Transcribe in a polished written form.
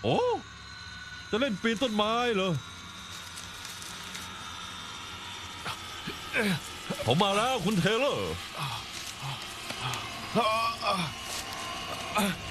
โอ้จะเล่นปีนต้นไม้เหรอผมมาแล้วคุณเทเลอร์